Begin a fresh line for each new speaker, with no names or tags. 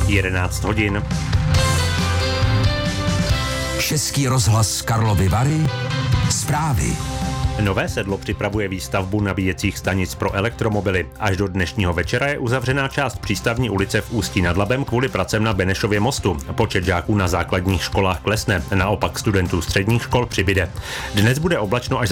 11 hodin.
Český rozhlas Karlovy Vary. Zprávy.
Nové Sedlo připravuje výstavbu nabíjecích stanic pro elektromobily. Až do dnešního večera je uzavřená část Přístavní ulice v Ústí nad Labem kvůli pracem na Benešově mostu. Počet žáků na základních školách klesne, naopak studentů středních škol přibyde. Dnes bude oblačno až